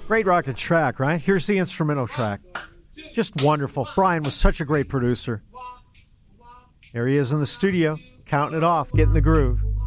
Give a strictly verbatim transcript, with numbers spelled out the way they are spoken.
Great rocket track, right? Here's the instrumental track. Just wonderful. Brian was such a great producer. There he is in the studio, counting it off, getting the groove.